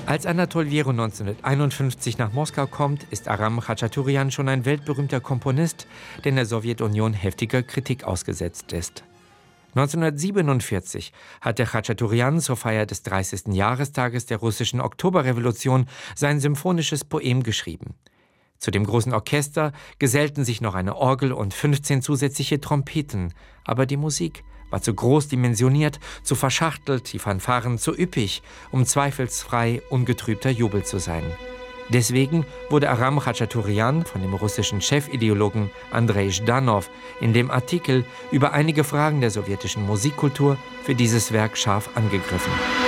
Als Anatol Jero 1951 nach Moskau kommt, ist Aram Khachaturian schon ein weltberühmter Komponist, der in der Sowjetunion heftiger Kritik ausgesetzt ist. 1947 hatte Khachaturian zur Feier des 30. Jahrestages der russischen Oktoberrevolution sein symphonisches Poem geschrieben. Zu dem großen Orchester gesellten sich noch eine Orgel und 15 zusätzliche Trompeten, aber die Musik war zu groß dimensioniert, zu verschachtelt, die Fanfaren zu üppig, um zweifelsfrei ungetrübter Jubel zu sein. Deswegen wurde Aram Khachaturian von dem russischen Chefideologen Andrei Zhdanov in dem Artikel über einige Fragen der sowjetischen Musikkultur für dieses Werk scharf angegriffen.